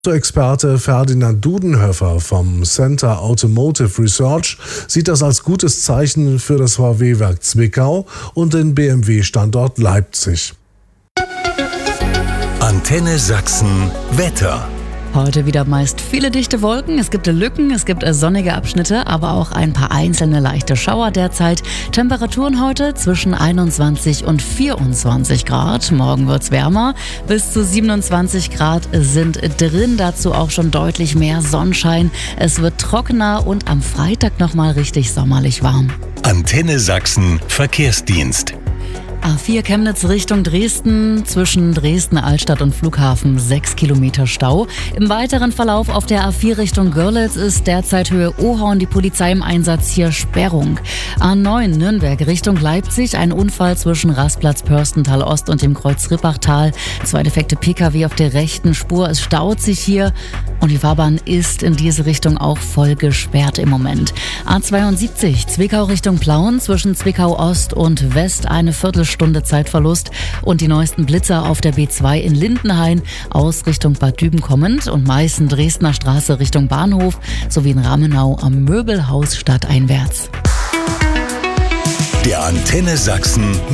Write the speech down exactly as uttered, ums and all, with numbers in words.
Experte Ferdinand Dudenhöfer vom Center Automotive Research sieht das als gutes Zeichen für das V W-Werk Zwickau und den B M W-Standort Leipzig. Antenne Sachsen Wetter. Heute wieder meist viele dichte Wolken, es gibt Lücken, es gibt sonnige Abschnitte, aber auch ein paar einzelne leichte Schauer derzeit. Temperaturen heute zwischen einundzwanzig und vierundzwanzig Grad. Morgen wird's wärmer, bis zu siebenundzwanzig Grad sind drin, dazu auch schon deutlich mehr Sonnenschein. Es wird trockener und am Freitag nochmal richtig sommerlich warm. Antenne Sachsen Verkehrsdienst. A vier Chemnitz Richtung Dresden, zwischen Dresden Altstadt und Flughafen sechs Kilometer Stau. Im weiteren Verlauf auf der A vier Richtung Görlitz ist derzeit Höhe Ohorn die Polizei im Einsatz, hier Sperrung. A neun Nürnberg Richtung Leipzig, ein Unfall zwischen Rastplatz Pörstental Ost und dem Kreuz Rippachtal. Zwei defekte Pkw auf der rechten Spur, es staut sich hier und die Fahrbahn ist in diese Richtung auch voll gesperrt im Moment. A zweiundsiebzig Zwickau Richtung Plauen, zwischen Zwickau Ost und West eine Viertelstunde Stunde Zeitverlust und die neuesten Blitzer auf der B zwei in Lindenhain aus Richtung Bad Düben kommend und Meißen Dresdner Straße Richtung Bahnhof sowie in Ramenau am Möbelhaus stadteinwärts. Der Antenne Sachsen